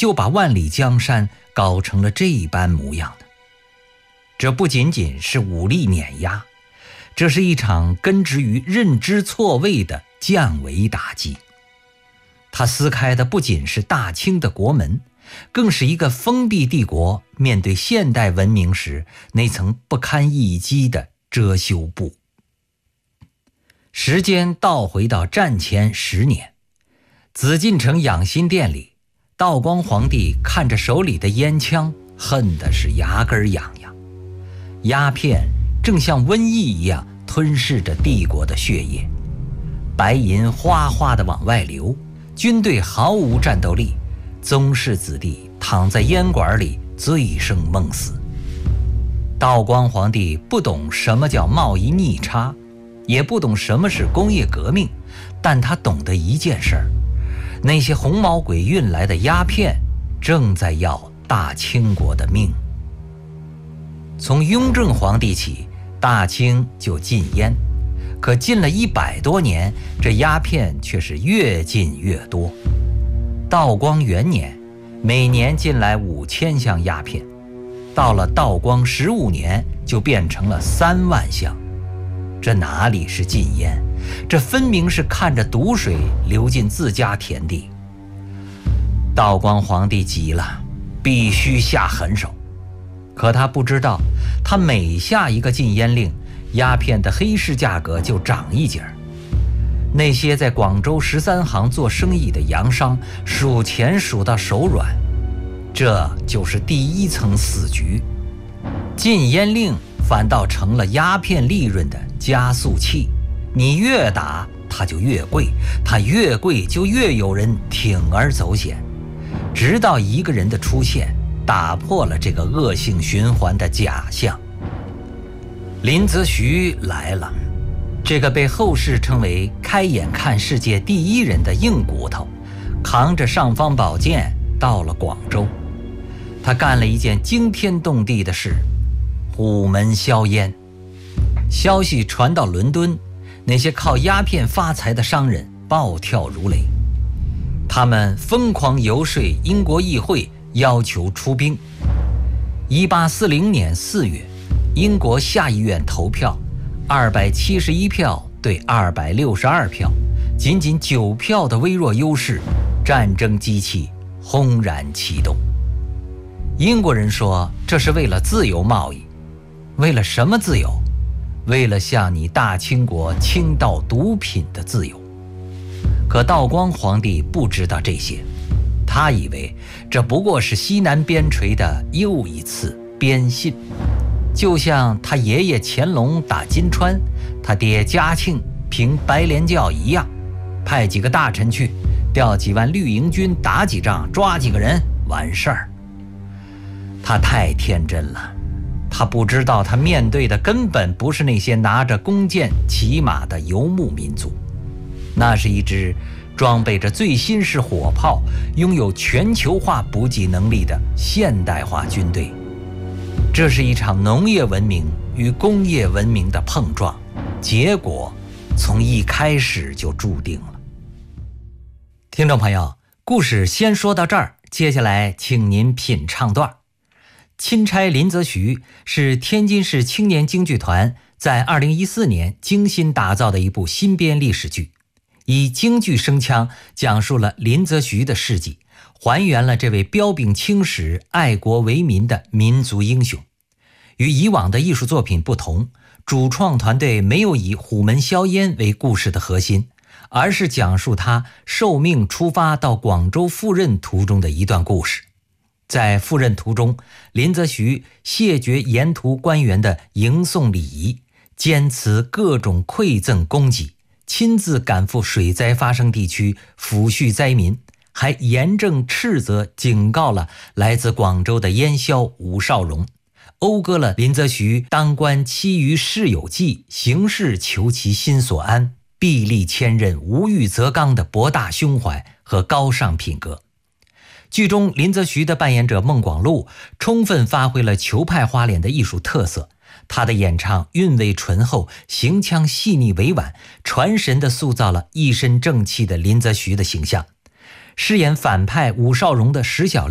就把万里江山搞成了这般模样的？这不仅仅是武力碾压，这是一场根植于认知错位的降维打击。它撕开的不仅是大清的国门，更是一个封闭帝国面对现代文明时那层不堪一击的遮羞布。时间倒回到战前10年，紫禁城养心殿里，道光皇帝看着手里的烟枪，恨的是牙根痒痒。鸦片正像瘟疫一样吞噬着帝国的血液，白银哗哗地往外流，军队毫无战斗力，宗室子弟躺在烟馆里醉生梦死。道光皇帝不懂什么叫贸易逆差，也不懂什么是工业革命，但他懂得一件事儿，那些红毛鬼运来的鸦片正在要大清国的命。从雍正皇帝起，大清就禁烟，可禁了100多年，这鸦片却是越禁越多。道光元年，每年进来5000箱鸦片，到了道光15年，就变成了3万箱。这哪里是禁烟，这分明是看着毒水流进自家田地。道光皇帝急了，必须下狠手。可他不知道，他每下一个禁烟令，鸦片的黑市价格就涨1截。那些在广州13行做生意的洋商数钱数到手软，这就是第一层死局。禁烟令反倒成了鸦片利润的加速器，你越打它就越贵，它越贵就越有人铤而走险，直到一个人的出现，打破了这个恶性循环的假象。林则徐来了，这个被后世称为开眼看世界第1人的硬骨头，扛着尚方宝剑到了广州。他干了一件惊天动地的事，虎门销烟。消息传到伦敦，那些靠鸦片发财的商人暴跳如雷，他们疯狂游说英国议会，要求出兵。1840年4月，英国下议院投票，271票对262票，仅仅9票的微弱优势，战争机器轰然启动。英国人说这是为了自由贸易。为了什么自由？为了向你大清国倾倒毒品的自由。可道光皇帝不知道这些，他以为这不过是西南边陲的又一次边信，就像他爷爷乾隆打金川，他爹嘉庆平白莲教一样，派几个大臣去，调几万绿营军打几仗，抓几个人完事儿。他太天真了，他不知道他面对的根本不是那些拿着弓箭骑马的游牧民族，那是一支装备着最新式火炮，拥有全球化补给能力的现代化军队。这是一场农业文明与工业文明的碰撞，结果从一开始就注定了。听众朋友，故事先说到这儿，接下来请您品唱段。钦差林则徐是天津市青年京剧团在2014年精心打造的一部新编历史剧，以京剧声腔讲述了林则徐的事迹，还原了这位彪炳青史、爱国为民的民族英雄。与以往的艺术作品不同，主创团队没有以虎门销烟为故事的核心，而是讲述他受命出发到广州赴任途中的一段故事。在赴任途中，林则徐谢绝沿途官员的迎送礼仪，坚持各种馈赠供给，亲自赶赴水灾发生地区抚恤灾民，还严正斥责警告了来自广州的烟枭伍绍荣，讴歌了林则徐当官期于事有计，行事求其心所安，臂力千仞，无欲则刚的博大胸怀和高尚品格。剧中林则徐的扮演者孟广禄充分发挥了裘派花脸的艺术特色，他的演唱韵味醇厚，行腔细腻委婉，传神地塑造了一身正气的林则徐的形象。饰演反派伍绍荣的石小